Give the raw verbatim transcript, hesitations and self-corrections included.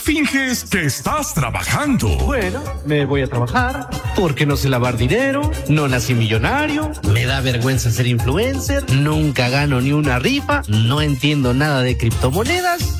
Finges que estás trabajando. Bueno, me voy a trabajar porque no sé lavar dinero, no nací millonario, me da vergüenza ser influencer, nunca gano ni una rifa, no entiendo nada de criptomonedas